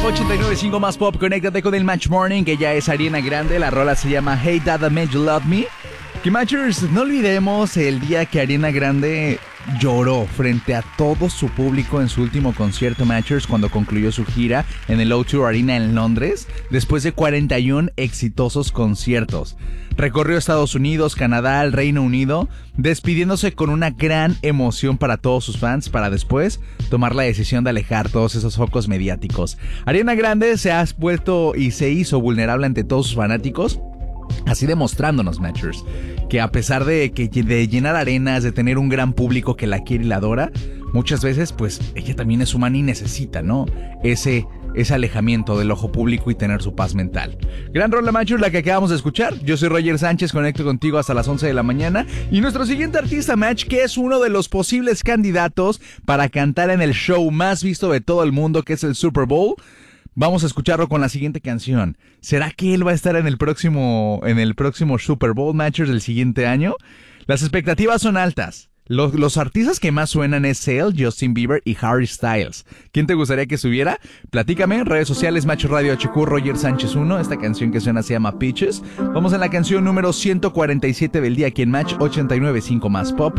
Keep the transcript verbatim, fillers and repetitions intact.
ochenta y nueve punto cinco más pop, conéctate con el Match Morning, que ya es Ariana Grande. La rola se llama Hey Dada Made You Love Me. Que Matchers, no olvidemos el día que Ariana Grande lloró frente a todo su público en su último concierto, Matchers, cuando concluyó su gira en el O dos Arena en Londres, después de cuarenta y uno exitosos conciertos. Recorrió Estados Unidos, Canadá, el Reino Unido, despidiéndose con una gran emoción para todos sus fans, para después tomar la decisión de alejar todos esos focos mediáticos. Ariana Grande se ha vuelto y se hizo vulnerable ante todos sus fanáticos, así demostrándonos, Matchers, que a pesar de, que, de llenar arenas, de tener un gran público que la quiere y la adora, muchas veces pues ella también es humana y necesita, ¿no? Ese, ese alejamiento del ojo público y tener su paz mental. Gran rola, Matchers, la que acabamos de escuchar. Yo soy Roger Sánchez, conecto contigo hasta las once de la mañana. Y nuestro siguiente artista, Match, que es uno de los posibles candidatos para cantar en el show más visto de todo el mundo, que es el Super Bowl. Vamos a escucharlo con la siguiente canción. ¿Será que él va a estar en el próximo, en el próximo Super Bowl, Matchers, del siguiente año? Las expectativas son altas. Los, los artistas que más suenan es Sale, Justin Bieber y Harry Styles. ¿Quién te gustaría que subiera? Platícame en redes sociales, Macho Radio H Q, Roger Sánchez uno. Esta canción que suena se llama Peaches. Vamos en la canción número ciento cuarenta y siete del día aquí en Match ochenta y nueve punto cinco más pop.